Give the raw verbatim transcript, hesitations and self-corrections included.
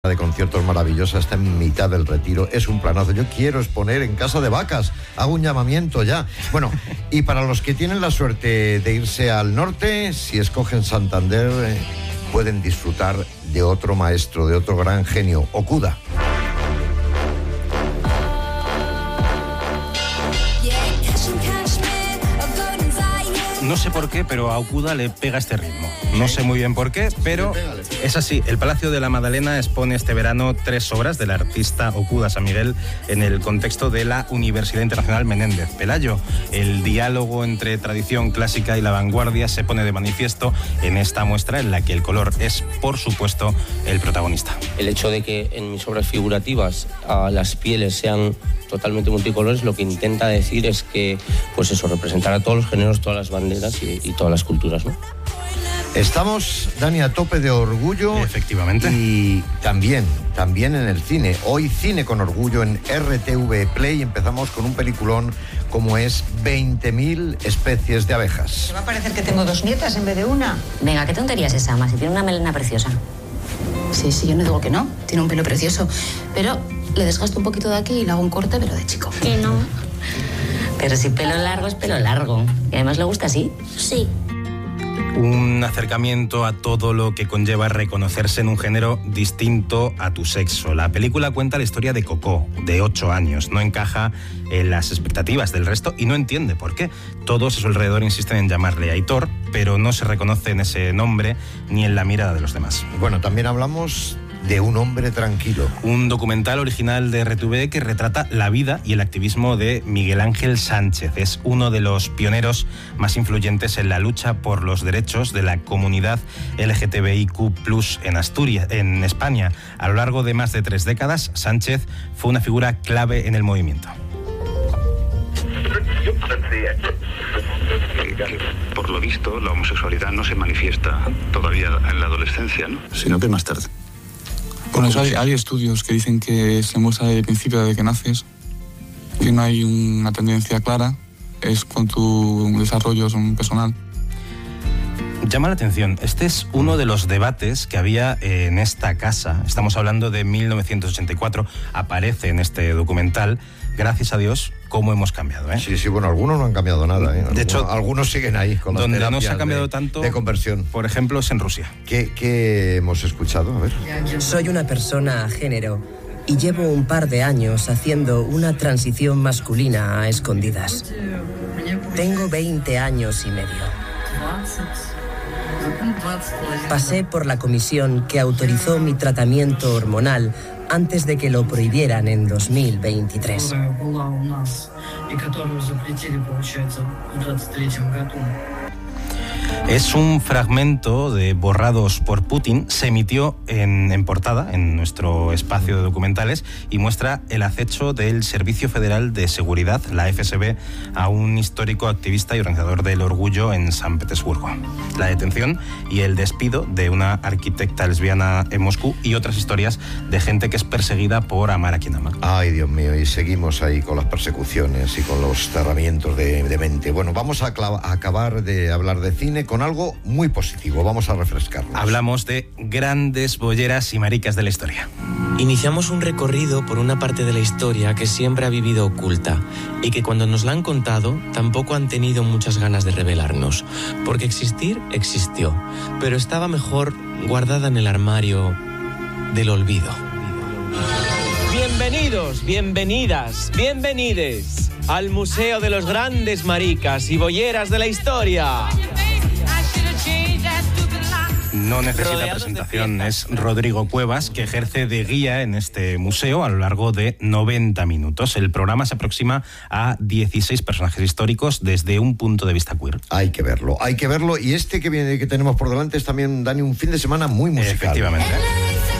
de conciertos maravillosa, está en mitad del Retiro, es un planazo. Yo quiero exponer en Casa de Vacas, hago un llamamiento ya. Bueno, y para los que tienen la suerte de irse al norte, si escogen Santander, eh, pueden disfrutar de otro maestro, de otro gran genio, Okuda. No sé por qué, pero a Okuda le pega este ritmo. No sé muy bien por qué, pero es así. El Palacio de la Madalena expone este verano tres obras del artista Okuda San Miguel en el contexto de la Universidad Internacional Menéndez Pelayo. El diálogo entre tradición clásica y la vanguardia se pone de manifiesto en esta muestra en la que el color es, por supuesto, el protagonista. El hecho de que en mis obras figurativas uh, las pieles sean totalmente multicolores, lo que intenta decir es que, pues eso, representar a todos los géneros, todas las banderas y, y todas las culturas, ¿no? Estamos, Dani, a tope de orgullo. Efectivamente. Y también, también en el cine. Hoy Cine con Orgullo en R T V Play. Empezamos con un peliculón como es veinte mil especies de abejas. ¿Te va a parecer que tengo dos nietas en vez de una? Venga, ¿qué tontería es esa, Ama? Si tiene una melena preciosa. Sí, sí, yo no digo que no. Tiene un pelo precioso. Pero le desgasto un poquito de aquí y le hago un corte, pero de chico. Que no. Pero si pelo largo es pelo largo. Y además le gusta así. Sí. Un acercamiento a todo lo que conlleva reconocerse en un género distinto a tu sexo. La película cuenta la historia de Coco, de ocho años. No encaja en las expectativas del resto y no entiende por qué. Todos a su alrededor insisten en llamarle Aitor, pero no se reconoce en ese nombre ni en la mirada de los demás. Bueno, también hablamos de Un hombre tranquilo. Un documental original de R T V que retrata la vida y el activismo de Miguel Ángel Sánchez. Es uno de los pioneros más influyentes en la lucha por los derechos de la comunidad L G T B I Q plus, en Asturias, en España. A lo largo de más de tres décadas, Sánchez fue una figura clave en el movimiento. Por lo visto, la homosexualidad no se manifiesta todavía en la adolescencia, ¿no? Sino que más tarde. Bueno, eso hay, hay estudios que dicen que se muestra desde el principio, desde que naces, que no hay una tendencia clara, es con tu desarrollo personal. Llama la atención, este es uno de los debates que había en esta casa. Estamos hablando de mil novecientos ochenta y cuatro, aparece en este documental. Gracias a Dios, cómo hemos cambiado, ¿eh? Sí, sí, bueno, algunos no han cambiado nada, ¿eh? Algunos, de hecho, algunos siguen ahí con las donde no se ha terapias cambiado de, tanto, de conversión. Por ejemplo, es en Rusia. ¿Qué, qué hemos escuchado? A ver. Soy una persona a género y llevo un par de años haciendo una transición masculina a escondidas. Tengo veinte años y medio. Pasé por la comisión que autorizó mi tratamiento hormonal antes de que lo prohibieran en dos mil veintitrés. Es un fragmento de Borrados por Putin, se emitió en, en portada en nuestro espacio de documentales y muestra el acecho del Servicio Federal de Seguridad, la F S B, a un histórico activista y organizador del orgullo en San Petersburgo. La detención y el despido de una arquitecta lesbiana en Moscú y otras historias de gente que es perseguida por amar a quien ama. Ay, Dios mío, y seguimos ahí con las persecuciones y con los cerramientos de, de mente. Bueno, vamos a, clava, a acabar de hablar de cine con algo muy positivo. Vamos a refrescarnos. Hablamos de grandes bolleras y maricas de la historia. Iniciamos un recorrido por una parte de la historia que siempre ha vivido oculta y que cuando nos la han contado tampoco han tenido muchas ganas de revelarnos, porque existir existió, pero estaba mejor guardada en el armario del olvido. Bienvenidos, bienvenidas, bienvenides al Museo de los Grandes Maricas y Bolleras de la Historia. No necesita presentación, es Rodrigo Cuevas, que ejerce de guía en este museo a lo largo de noventa minutos. El programa se aproxima a dieciséis personajes históricos desde un punto de vista queer. Hay que verlo, hay que verlo. Y este que, viene, que tenemos por delante es también, Dani, un fin de semana muy musical. Efectivamente.